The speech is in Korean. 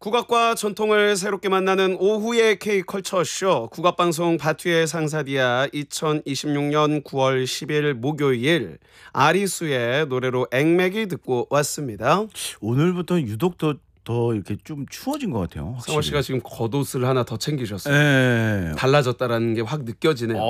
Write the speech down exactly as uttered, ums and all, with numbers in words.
국악과 전통을 새롭게 만나는 오후의 K컬처쇼 국악방송 바투의 상사디아 이천이십육 년 구월 십일 목요일 아리수의 노래로 앵맥이 듣고 왔습니다. 오늘부터 유독 더, 더 이렇게 좀 추워진 것 같아요. 확실히. 상호 씨가 지금 겉옷을 하나 더 챙기셨어요. 예. 달라졌다라는 게 확 느껴지네요.